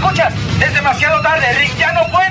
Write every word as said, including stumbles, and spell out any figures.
escuchas? Es demasiado tarde, Rick, ya no puedo.